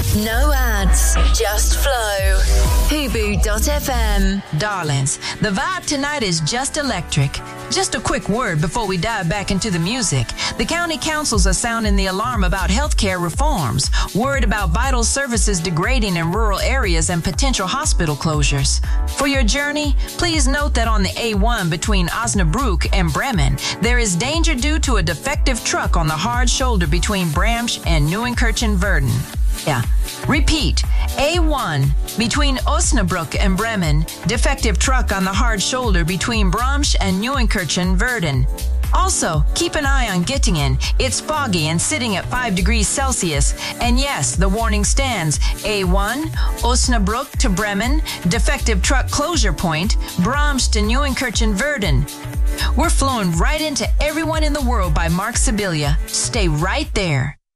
No ads, just flow. Hubu.fm. Darlings, the vibe tonight is just electric. Just a quick word before we dive back into the music. The county councils are sounding the alarm about healthcare reforms, worried about vital services degrading in rural areas and potential hospital closures. For your journey, please note that on the A1 between Osnabrück and Bremen, there is danger due to a defective truck on the hard shoulder between Bramsch and Neuenkirchen-Verden. Repeat, A1 between Osnabrück and Bremen, defective truck on the hard shoulder between Bramsch and Neuenkirchen-Verden. Also, keep an eye on Gittingen. It's foggy and sitting at 5 degrees Celsius. And yes, the warning stands. A1, Osnabrück to Bremen, defective truck closure point, Bramsch to Neuenkirchen-Verden. We're flowing right into Everyone in the World by Mark Sibilia. Stay right there.